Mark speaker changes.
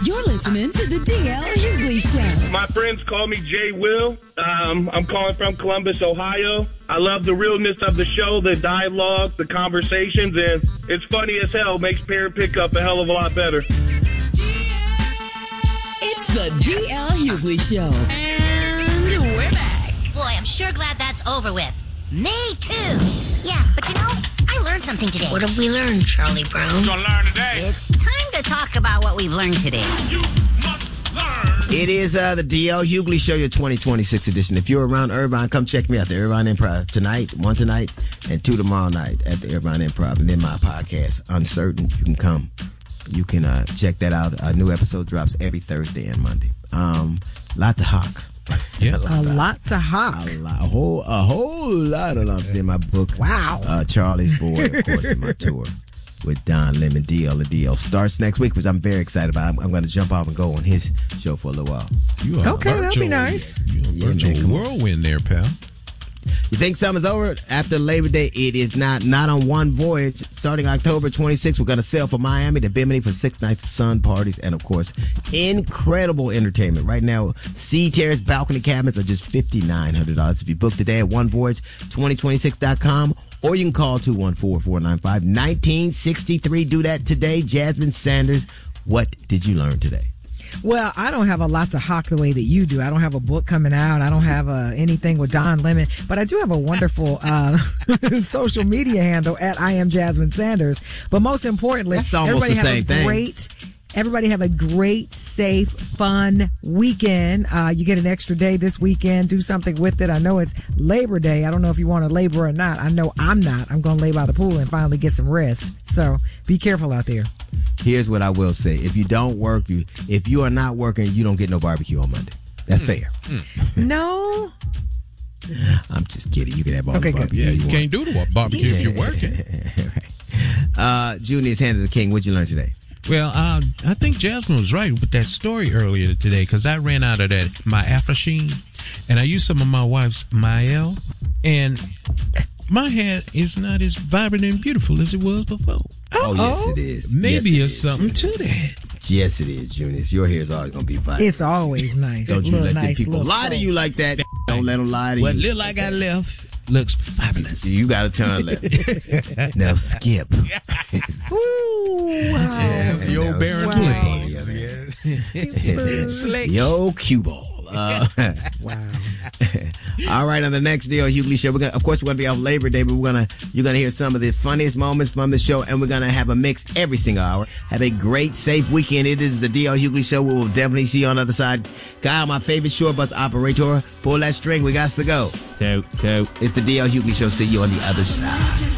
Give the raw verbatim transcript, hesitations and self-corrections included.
Speaker 1: You're listening to the D L Hughley Show.
Speaker 2: My friends call me Jay Will. Um, I'm calling from Columbus, Ohio. I love the realness of the show, the dialogue, the conversations, and it's funny as hell. Makes parent pickup a hell of a lot better.
Speaker 1: It's the D L Hughley Show. And we're back.
Speaker 3: Boy, I'm sure glad that's over with. Me too. Yeah, but you know, I learned something today.
Speaker 4: What have we learned, Charlie Brown?
Speaker 5: What you gonna learn today?
Speaker 3: It's time to talk about what we've learned today.
Speaker 5: You must learn.
Speaker 6: It is uh, the D L Hughley Show, your twenty twenty-six edition. If you're around Irvine, come check me out. The Irvine Improv tonight, one tonight, and two tomorrow night at the Irvine Improv. And then my podcast, Uncertain. You can come. You can uh, check that out. A new episode drops every Thursday and Monday. Um, lot to hawk.
Speaker 7: Yeah.
Speaker 6: a lot,
Speaker 7: a lot to hawk.
Speaker 6: A, lot, a whole, a whole lot of loves in my book.
Speaker 7: Wow.
Speaker 6: Uh, Charlie's Boy, of course, in my tour with Don Lemon. D L. The D L starts next week, which I'm very excited about. I'm, I'm going to jump off and go on his show for a little while.
Speaker 7: You are okay, that'll be nice.
Speaker 5: You're a
Speaker 6: Yeah,
Speaker 5: virtual
Speaker 6: man,
Speaker 5: whirlwind there, pal.
Speaker 6: You think summer's over? After Labor Day, it is not. Not on one voyage. Starting October twenty-sixth, we're going to sail from Miami to Bimini for six nights of sun, parties, and, of course, incredible entertainment. Right now, sea terrace balcony cabins are just five thousand nine hundred dollars. If you book today at one voyage twenty twenty-six dot com, or you can call two one four, four nine five, one nine six three. Do that today. Jasmine Sanders, what did you learn today?
Speaker 7: Well, I don't have a lot to hawk the way that you do. I don't have a book coming out. I don't have uh, anything with Don Lemon, but I do have a wonderful uh, social media handle at I am Jasmine Sanders. But most importantly,
Speaker 6: That's almost
Speaker 7: everybody
Speaker 6: the
Speaker 7: have
Speaker 6: same
Speaker 7: a
Speaker 6: thing.
Speaker 7: great. Everybody have a great, safe, fun weekend. Uh, you get an extra day this weekend. Do something with it. I know it's Labor Day. I don't know if you want to labor or not. I know I'm not. I'm going to lay by the pool and finally get some rest. So be careful out there.
Speaker 6: Here's what I will say. If you don't work, you if you are not working, you don't get no barbecue on Monday. That's mm. fair.
Speaker 5: Mm.
Speaker 7: No.
Speaker 6: I'm just kidding. You can have all
Speaker 7: okay,
Speaker 6: the barbecue.
Speaker 5: Yeah, you,
Speaker 6: you
Speaker 5: can't do the barbecue
Speaker 6: yeah.
Speaker 5: if you're working.
Speaker 6: Right. Uh, Junior's Hand of the King. What'd you learn today?
Speaker 5: Well, uh, I think Jasmine was right with that story earlier today because I ran out of that my Afrasheen and I used some of my wife's Mael, and my hair is not as vibrant and beautiful as it was before.
Speaker 6: Oh, oh yes, it is.
Speaker 5: Maybe
Speaker 6: yes, it
Speaker 5: it's
Speaker 6: is,
Speaker 5: something
Speaker 6: Junior.
Speaker 5: to that.
Speaker 6: Yes, it is, Junior. Your hair is always going to be vibrant.
Speaker 7: It's always nice.
Speaker 6: Don't you
Speaker 7: little
Speaker 6: let
Speaker 7: nice,
Speaker 6: the people lie to you like that. Don't let them lie to
Speaker 5: What
Speaker 6: you.
Speaker 5: little I got left looks fabulous.
Speaker 6: You got to turn left. Now skip.
Speaker 7: Ooh, wow.
Speaker 5: Yeah, the old Baron
Speaker 6: King.
Speaker 5: Slick.
Speaker 6: Yo, cue ball. Uh,
Speaker 7: wow.
Speaker 6: All right, on the next D L Hughley Show, we're gonna, of course, we're going to be off Labor Day, but we're gonna you're going to hear some of the funniest moments from the show, and we're going to have a mix every single hour. Have a great, safe weekend. It is the D L Hughley Show. We will definitely see you on the other side. Kyle, my favorite short bus operator, pull that string. We got to go.
Speaker 8: Toot, toot.
Speaker 6: It's the D L Hughley Show. See you on the other side.